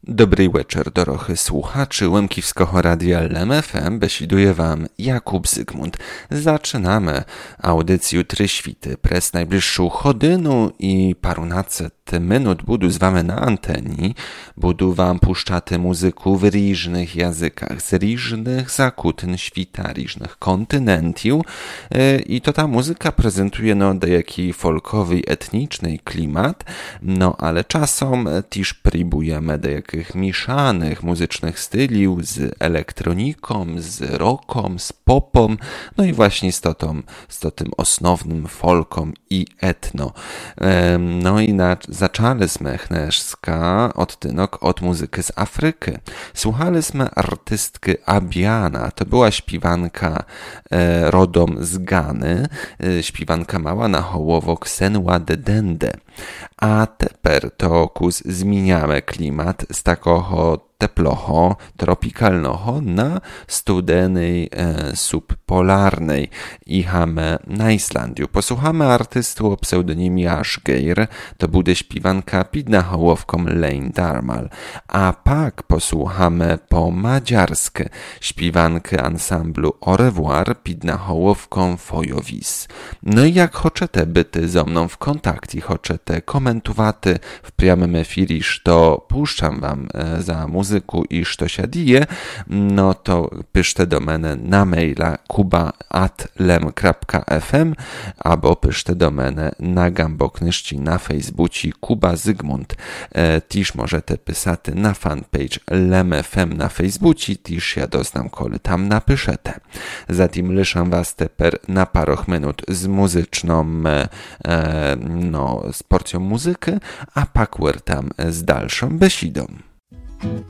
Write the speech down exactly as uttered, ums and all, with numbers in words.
Dobry wieczór, dorochy słuchaczy Łemkiwskiego Radia L M F M, besiduje wam Jakub Zygmunt. Zaczynamy audycję Trzy Świty. Pres najbliższą chodynu i parunacet minut budu z wami na anteni. Budu wam puszczaty muzyku w różnych językach, z różnych zakutyn świta, różnych kontynentiów. I to ta muzyka prezentuje no dejaki folkowy, etniczny klimat, no ale czasem też próbujemy dejakich mieszanych muzycznych styliów z elektroniką, z rocką, z popom, no i właśnie z, to, z to tym osnownym folkom i etno. No i na, zaczęliśmy chneżska odtynok od muzyki z Afryki. Słuchaliśmy artystki Abiana, to była śpiewanka e, rodom z Gany, e, śpiewanka mała na hołowok Senwa de Dende. A teper to kus zmieniamy klimat z takoho teploho, tropikalnoho na studenej e, subpolarnej. Jechamy na Islandiu. Posłuchamy artystu o pseudonimie Ashgeir, to bude śpiewanka pidna hołowką Lane Darmal. A pak posłuchamy po madziarskie śpiewankę ansamblu Au revoir pidna hołowką Fojowis. No i jak chcecie byty ze mną w kontakcie, chcecie komentowaty w priamym efirisz, to puszczam wam e, za muzykę iż to się dzieje, no to piszcie do mnie na maila kuba at lem kropka f m albo piszcie do mnie na gamboknyszci na Facebooku Kuba Zygmunt. E, też możecie pisać na fanpage Lem F M na Facebooku, też ja doznam, kole tam napiszete. Zatem liszam was teper na paroch minut z muzyczną e, no, z porcją muzyki, a pak tam z dalszą besidą.